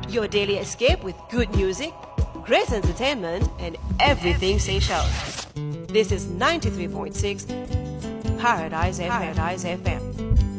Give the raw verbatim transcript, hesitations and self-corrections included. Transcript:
Your daily escape with good music, great entertainment, and everything Seychelles. This is ninety-three point six Paradise F M. Paradise F M.